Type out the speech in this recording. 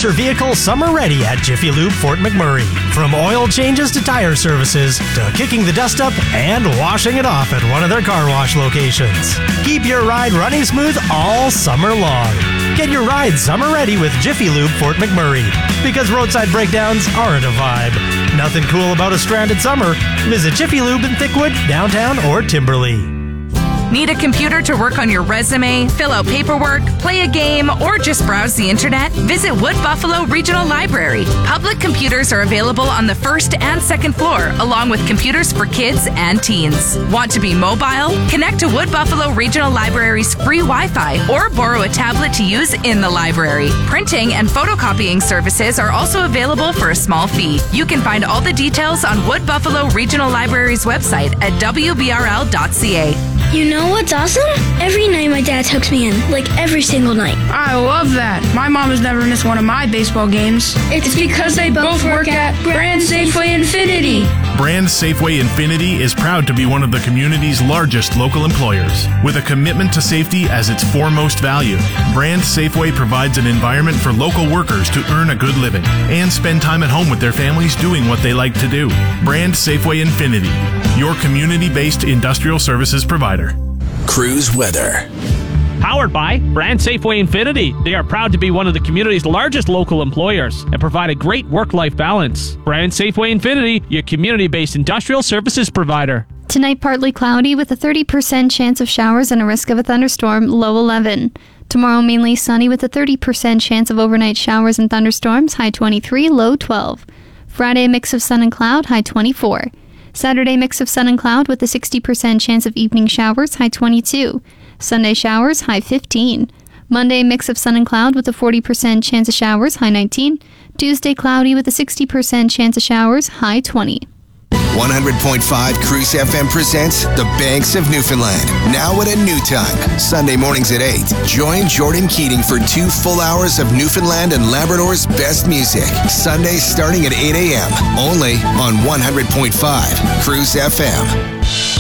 your vehicle summer ready at Jiffy Lube Fort McMurray. From oil changes to tire services to kicking the dust up and washing it off at one of their car wash locations. Keep your ride running smooth all summer long. Get your ride summer ready with Jiffy Lube Fort McMurray. Because roadside breakdowns aren't a vibe. Nothing cool about a stranded summer. Visit Jiffy Lube in Thickwood, downtown, or Timberley. Need a computer to work on your resume, fill out paperwork, play a game, or just browse the internet? Visit Wood Buffalo Regional Library. Public computers are available on the first and second floor, along with computers for kids and teens. Want to be mobile? Connect to Wood Buffalo Regional Library's free Wi-Fi or borrow a tablet to use in the library. Printing and photocopying services are also available for a small fee. You can find all the details on Wood Buffalo Regional Library's website at wbrl.ca. You know what's awesome? Every night my dad tucks me in, like every single night. I love that. My mom has never missed one of my baseball games. It's because they both work at Brand Safeway Infinity. Brand Safeway Infinity is proud to be one of the community's largest local employers. With a commitment to safety as its foremost value, Brand Safeway provides an environment for local workers to earn a good living and spend time at home with their families doing what they like to do. Brand Safeway Infinity, your community-based industrial services provider. Cruise weather. Powered by Brand Safeway Infinity. They are proud to be one of the community's largest local employers and provide a great work-life balance. Brand Safeway Infinity, your community-based industrial services provider. Tonight, partly cloudy with a 30% chance of showers and a risk of a thunderstorm, low 11. Tomorrow, mainly sunny with a 30% chance of overnight showers and thunderstorms, high 23, low 12. Friday, mix of sun and cloud, high 24. Saturday, mix of sun and cloud with a 60% chance of evening showers, high 22. Sunday, showers, high 15. Monday, mix of sun and cloud with a 40% chance of showers, high 19. Tuesday, cloudy with a 60% chance of showers, high 20. 100.5 Cruise FM presents The Banks of Newfoundland. Now at a new time. Sunday mornings at 8. Join Jordan Keating for 2 full hours of Newfoundland and Labrador's best music. Sundays starting at 8 a.m. Only on 100.5 Cruise FM.